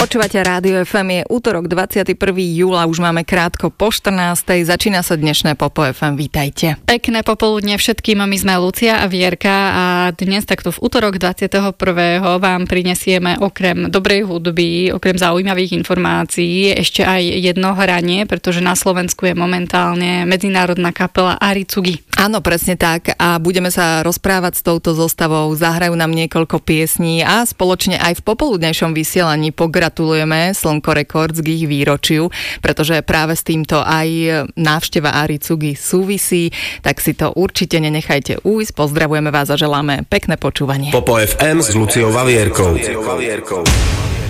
Počúvate Rádio FM, je útorok 21. júla, už máme krátko po 14. Začína sa dnešné Popo FM, vítajte. Pekné popoludne všetkým, my sme Lucia a Vierka a dnes takto v útorok 21. vám prinesieme okrem dobrej hudby, okrem zaujímavých informácií ešte aj jedno hranie, pretože na Slovensku je momentálne medzinárodná kapela Aritsugi. Áno, presne tak a budeme sa rozprávať s touto zostavou, zahrajú nám niekoľko piesní a spoločne aj v popoludnejšom vysielaní pogratulujeme Slnko Records k ich výročiu, pretože práve s týmto aj návšteva Aritsugi súvisí, tak si to určite nenechajte ujsť. Pozdravujeme vás a želáme pekné počúvanie. Popo FM s Luciou a Vierkou.